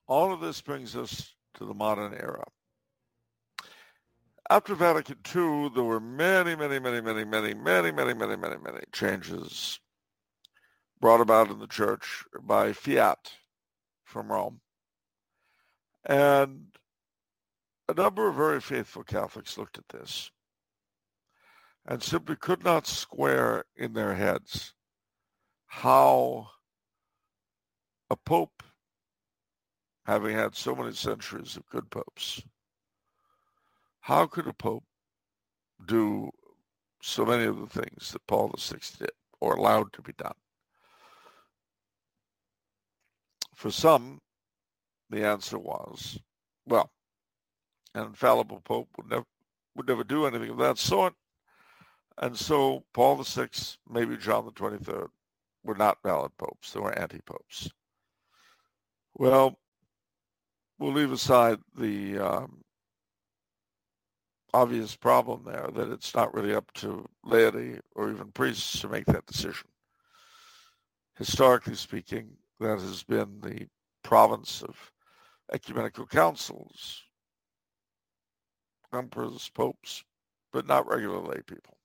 All of this brings us to the modern era. After Vatican II, there were many changes brought about in the church by fiat from Rome. And a number of very faithful Catholics looked at this and simply could not square in their heads how a pope, having had so many centuries of good popes, how could a pope do so many of the things that Paul VI did or allowed to be done? For some, the answer was, well, an infallible pope would never do anything of that sort. And so Paul VI, maybe John the 23rd, were not valid popes. They were anti-popes. Well, we'll leave aside the obvious problem there that it's not really up to laity or even priests to make that decision. Historically speaking, that has been the province of ecumenical councils, emperors, popes, but not regular lay people.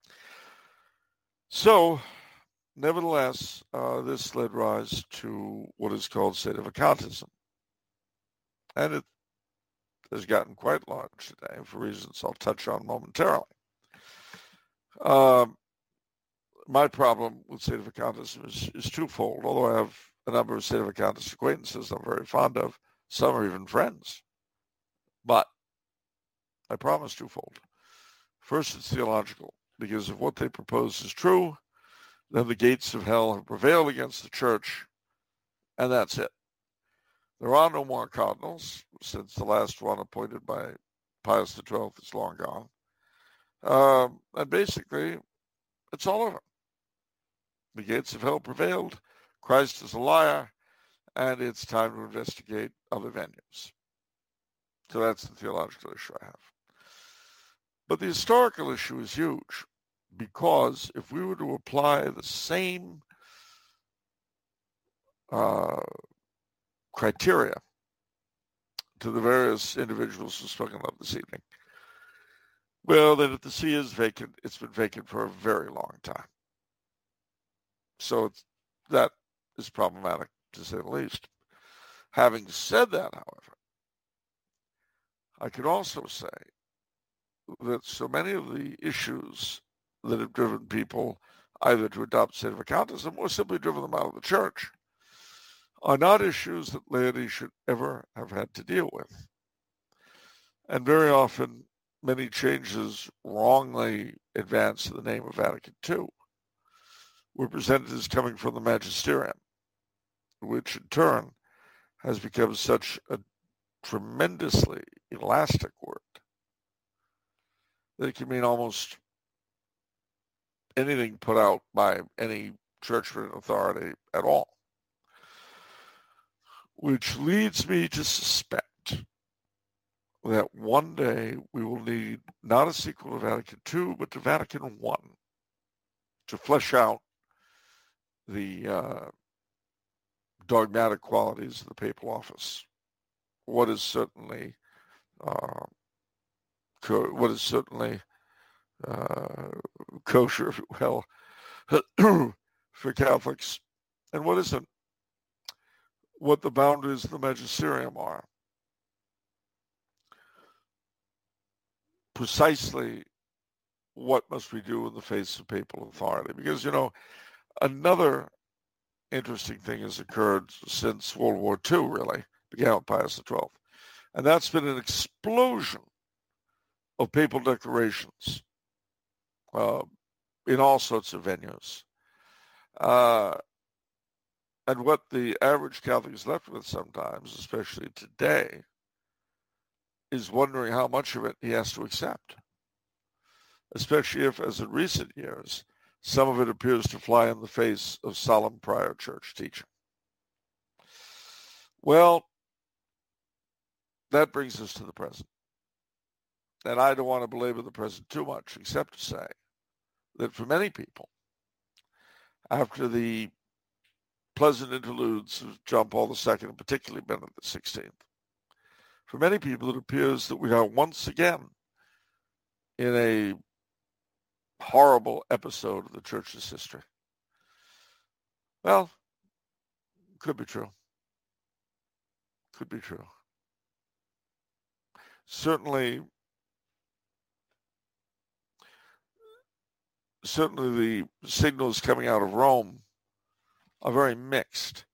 So, nevertheless, this led rise to what is called sedevacantism. And it has gotten quite large today for reasons I'll touch on momentarily. My problem with sedevacantism is twofold, although I have a number of sedevacantist acquaintances I'm very fond of. Some are even friends. But I promise twofold. First, it's theological, because if what they propose is true, then the gates of hell have prevailed against the church, and that's it. There are no more cardinals, since the last one appointed by Pius XII is long gone. And basically, it's all over. The gates of hell prevailed, Christ is a liar, and it's time to investigate other venues. So that's the theological issue I have. But the historical issue is huge, because if we were to apply the same criteria to the various individuals who've spoken of this evening, well, then if the see is vacant, it's been vacant for a very long time. So that is problematic, to say the least. Having said that, however, I can also say that so many of the issues that have driven people either to adopt sedevacantism or simply driven them out of the church are not issues that laity should ever have had to deal with. And very often, many changes wrongly advanced in the name of Vatican II were presented as coming from the magisterium, which in turn has become such a tremendously elastic word that it can mean almost anything put out by any churchman authority at all. Which leads me to suspect that one day we will need not a sequel to Vatican II, but to Vatican I to flesh out the dogmatic qualities of the papal office. What is certainly kosher, well, for Catholics, and what isn't. What the boundaries of the magisterium are. Precisely what must we do in the face of papal authority? Because, another interesting thing has occurred since World War II, really, began with Pius XII. And that's been an explosion of papal declarations in all sorts of venues. And what the average Catholic is left with sometimes, especially today, is wondering how much of it he has to accept. Especially if, as in recent years, some of it appears to fly in the face of solemn prior church teaching. Well, that brings us to the present. And I don't want to belabor the present too much, except to say that for many people, after the pleasant interludes of John Paul II and particularly Benedict XVI. For many people, it appears that we are once again in a horrible episode of the Church's history. Well, could be true. Could be true. Certainly the signals coming out of Rome are very mixed.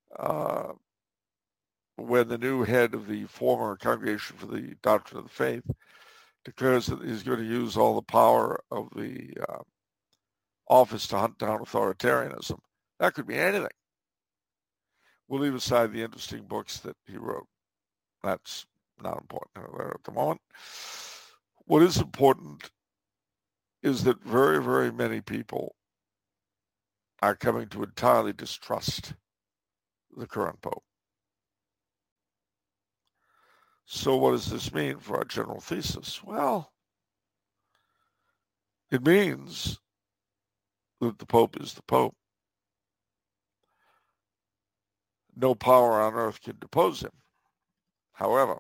When the new head of the former Congregation for the Doctrine of the Faith declares that he's going to use all the power of the office to hunt down authoritarianism, that could be anything. We'll leave aside the interesting books that he wrote. That's not important at the moment. What is important is that very, very many people are coming to entirely distrust the current Pope. So what does this mean for our general thesis? Well, it means that the Pope is the Pope. No power on earth can depose him. However,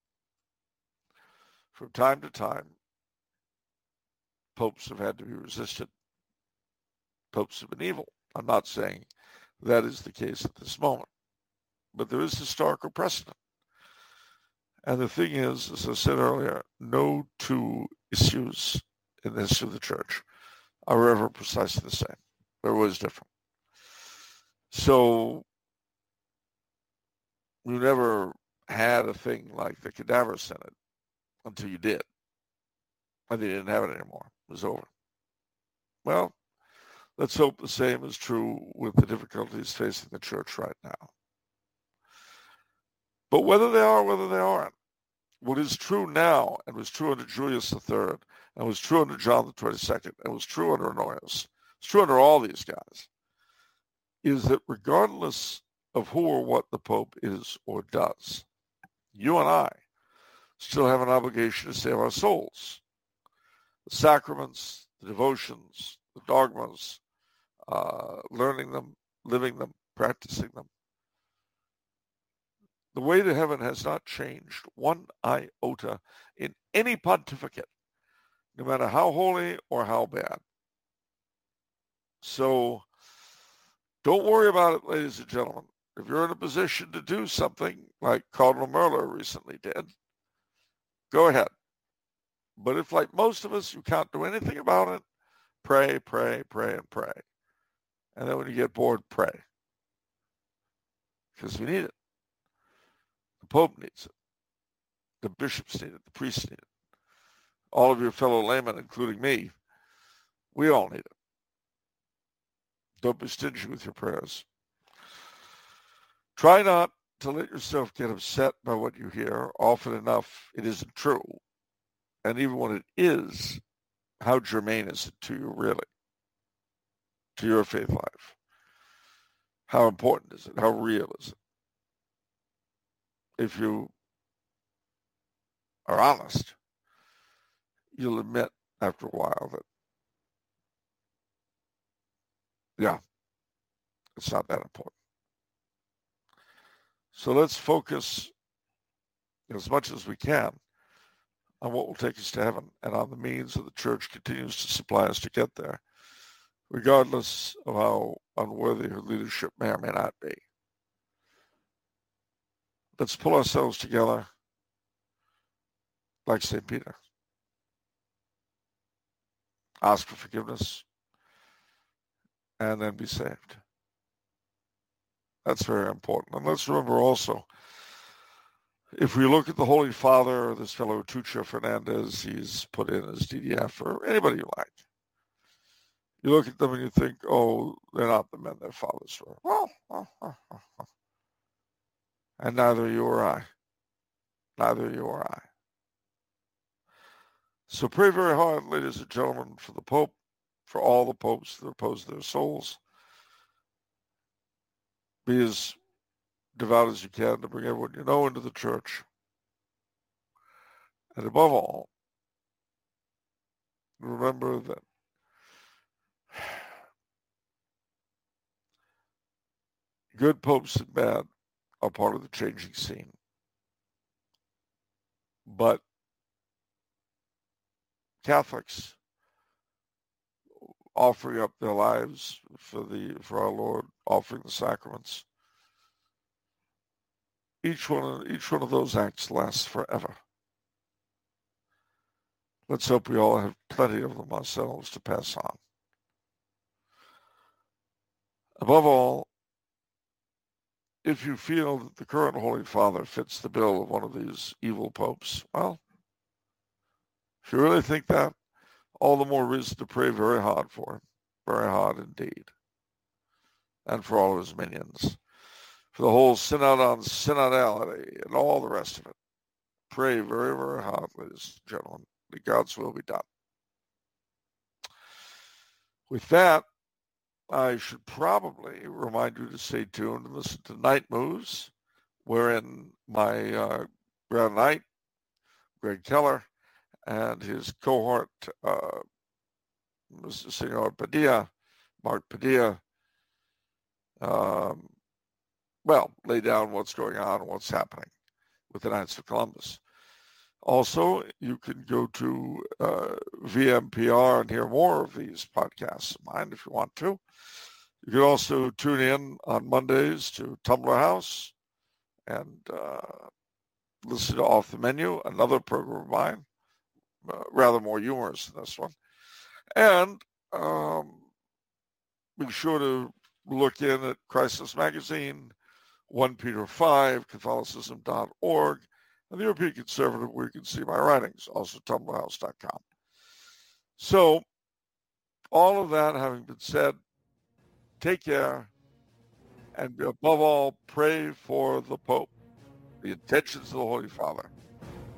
from time to time, popes have had to be resisted. Popes have been evil. I'm not saying that is the case at this moment, but there is historical precedent. And the thing is, as I said earlier, no two issues in the history of the Church are ever precisely the same. They're always different. So you never had a thing like the Cadaver Synod until you did. And they didn't have it anymore. It was over. Well, let's hope the same is true with the difficulties facing the Church right now. But whether they are, whether they aren't, what is true now, and was true under Julius III, and was true under John the 22nd, and was true under Honorius, it's true under all these guys, is that regardless of who or what the Pope is or does, you and I still have an obligation to save our souls. The sacraments, the devotions, the dogmas, learning them, living them, practicing them. The way to heaven has not changed one iota in any pontificate, no matter how holy or how bad. So don't worry about it, ladies and gentlemen. If you're in a position to do something like Cardinal Merler recently did, go ahead. But if, like most of us, you can't do anything about it, pray, pray, pray, and pray. And then when you get bored, pray. Because we need it. The Pope needs it. The bishops need it. The priests need it. All of your fellow laymen, including me, we all need it. Don't be stingy with your prayers. Try not to let yourself get upset by what you hear. Often enough, it isn't true. And even when it is, how germane is it to you, really? To your faith life? How important is it? How real is it? If you are honest, you'll admit after a while that, yeah, it's not that important. So let's focus as much as we can on what will take us to heaven and on the means that the Church continues to supply us to get there, regardless of how unworthy her leadership may or may not be. Let's pull ourselves together like St. Peter. Ask for forgiveness and then be saved. That's very important. And let's remember also, if we look at the Holy Father, or this fellow Tuccio Fernandez, he's put in as DDF, or anybody you like, you look at them and you think, oh, they're not the men their fathers were. And neither you or I. Neither you or I. So pray very hard, ladies and gentlemen, for the Pope, for all the popes that oppose their souls. Be as devout as you can to bring everyone you know into the Church. And above all, remember that Good popes and bad are part of the changing scene. But Catholics offering up their lives for our Lord, offering the sacraments, each one of those acts lasts forever. Let's hope we all have plenty of them ourselves to pass on. Above all, if you feel that the current Holy Father fits the bill of one of these evil popes, well, if you really think that, all the more reason to pray very hard for him, very hard indeed, and for all of his minions, for the whole synod on synodality and all the rest of it. Pray very, very hard, ladies and gentlemen, that God's will be done. With that, I should probably remind you to stay tuned and listen to Night Moves, wherein my Grand Knight, Greg Keller, and his cohort, Mr. Senor Padilla, Mark Padilla, lay down what's going on and what's happening with the Knights of Columbus. Also, you can go to VMPR and hear more of these podcasts of mine if you want to. You can also tune in on Mondays to Tumbler House and listen to Off the Menu, another program of mine, rather more humorous than this one. And be sure to look in at Crisis Magazine, 1 Peter 5, Catholicism.org, and the European Conservative, where you can see my writings, also tumblerhouse.com. So, all of that having been said, take care, and above all, pray for the Pope, the intentions of the Holy Father.